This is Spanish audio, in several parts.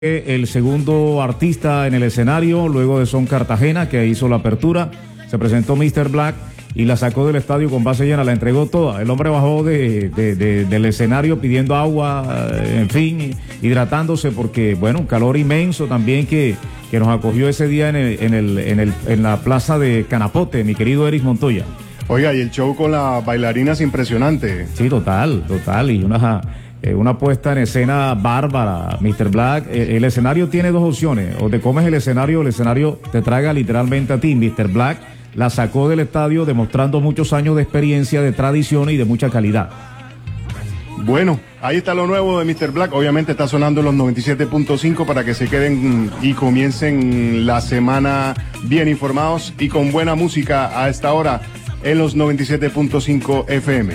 El segundo artista en el escenario, luego de Son Cartagena, que hizo la apertura, se presentó Mr. Black y la sacó del estadio con base llena, la entregó toda. El hombre bajó del escenario pidiendo agua, en fin, hidratándose, porque, bueno, un calor inmenso también que nos acogió ese día en la plaza de Canapote, mi querido Eric Montoya. Oiga, y el show con las bailarinas impresionante. Sí, total, y una puesta en escena bárbara, Mr. Black. El escenario tiene dos opciones: o te comes el escenario te traga literalmente a ti. Mr. Black la sacó del estadio demostrando muchos años de experiencia, de tradición y de mucha calidad. Bueno, ahí está lo nuevo de Mr. Black. Obviamente está sonando los 97.5 para que se queden y comiencen la semana bien informados y con buena música a esta hora en los 97.5 FM.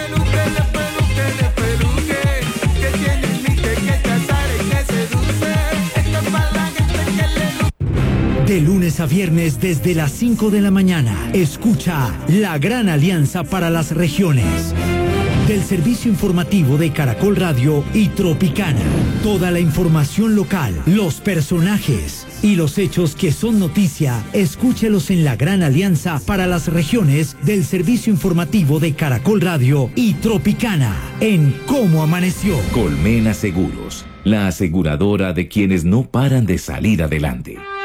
De lunes a viernes desde las 5 de la mañana, escucha La Gran Alianza para las Regiones, del servicio informativo de Caracol Radio y Tropicana. Toda la información local, los personajes y los hechos que son noticia, escúchelos en La Gran Alianza para las Regiones del servicio informativo de Caracol Radio y Tropicana, en Cómo Amaneció. Colmena Seguros, la aseguradora de quienes no paran de salir adelante.